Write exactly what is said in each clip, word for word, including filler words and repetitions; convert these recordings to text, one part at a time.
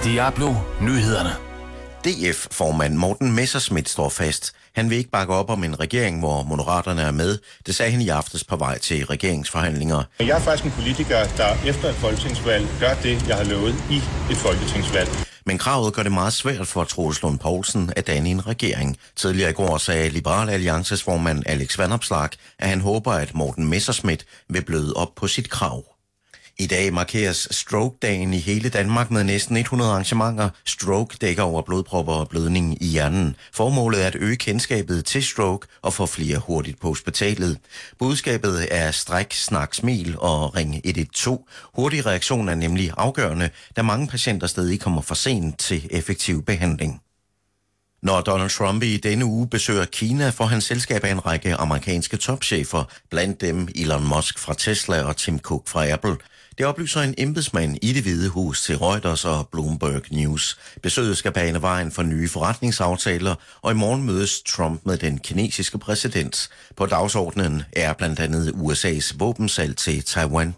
Diablo Nyhederne. D F-formand Morten Messerschmidt står fast. Han vil ikke bakke op om en regering, hvor Moderaterne er med. Det sagde han i aftes på vej til regeringsforhandlinger. Jeg er faktisk en politiker, der efter et folketingsvalg gør det, jeg har lovet i et folketingsvalg. Men kravet gør det meget svært for Troels Lund Poulsen at danne en regering. Tidligere i går sagde Liberal Alliances formand Alex Vanopslagh, at han håber, at Morten Messerschmidt vil bløde op på sit krav. I dag markeres Stroke-dagen i hele Danmark med næsten hundrede arrangementer. Stroke dækker over blodpropper og blødning i hjernen. Formålet er at øge kendskabet til stroke og få flere hurtigt på hospitalet. Budskabet er stræk, snak, smil og ring et et to. Hurtig reaktion er nemlig afgørende, da mange patienter stadig kommer for sent til effektiv behandling. Når Donald Trump i denne uge besøger Kina, får han selskab af en række amerikanske topchefer, blandt dem Elon Musk fra Tesla og Tim Cook fra Apple. Det oplyser en embedsmand i Det Hvide Hus til Reuters og Bloomberg News. Besøget skal bane vejen for nye forretningsaftaler, og i morgen mødes Trump med den kinesiske præsident. På dagsordenen er blandt andet U S A's våbensalg til Taiwan.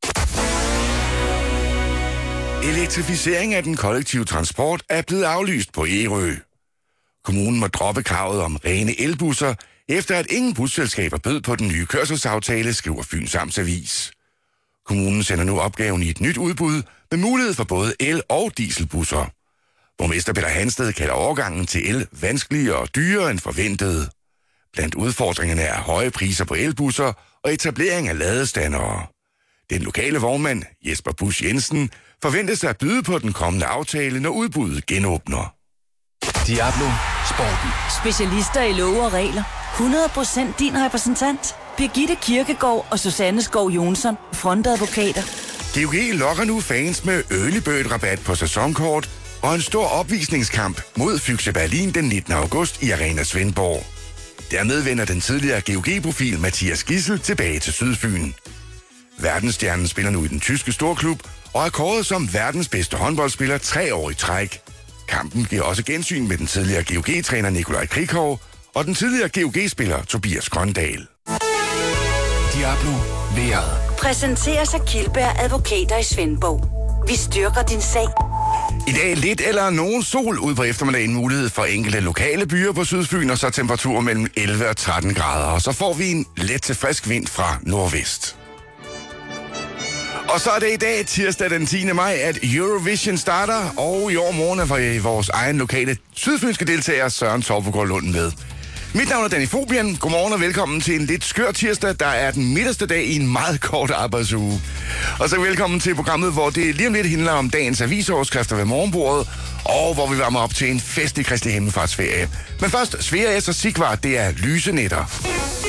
Elektrificering af den kollektive transport er blevet aflyst på Ærø. Kommunen må droppe kravet om rene elbusser, efter at ingen busselskaber bød på den nye kørselsaftale, skriver Fyns Amtsavis. Kommunen sender nu opgaven i et nyt udbud med mulighed for både el- og dieselbusser. Borgmester Peter Hansted kalder overgangen til el vanskeligere og dyrere end forventet. Blandt udfordringerne er høje priser på elbusser og etablering af ladestandere. Den lokale vognmand, Jesper Busch Jensen, forventes at byde på den kommende aftale, når udbuddet genåbner. Diablo Sporten. Specialister i love og regler. hundrede procent din repræsentant. Birgitte Kirkegaard og Susanne Skov Jonsson, frontadvokater. G O G lokker nu fans med early bird rabat på sæsonkort og en stor opvisningskamp mod Füchse Berlin den nittende august i Arena Svendborg. Dermed vender den tidligere G O G-profil Mathias Gissel tilbage til Sydfyn. Verdensstjernen spiller nu i den tyske storklub og er kåret som verdens bedste håndboldspiller tre år i træk. Kampen giver også gensyn med den tidligere G O G-træner Nikolaj Krikov og den tidligere G O G-spiller Tobias Grøndal. Diablo Vejret. Præsenteres af Kildberg Advokater i Svendborg. Vi styrker din sag. I dag lidt eller nogen sol ud på eftermiddagen, mulighed for enkelte lokale byer på Sydfyn, og så temperaturer mellem elleve og tretten grader. Og så får vi en let til frisk vind fra nordvest. Og så er det i dag, tirsdag den tiende maj, at Eurovision starter, og i år morgen er vores egen lokale sydfynske deltager Søren Torpegård Lund med. Mit navn er Danny Fobian. Godmorgen og velkommen til en lidt skør tirsdag, der er den midterste dag i en meget kort arbejdsuge. Og så velkommen til programmet, hvor det lige om lidt handler om dagens avisoverskrifter ved morgenbordet, og hvor vi varmer op til en festlig Kristi Himmelfartsferie. Men først, Svea S. og Sigvar, det er lysenætter.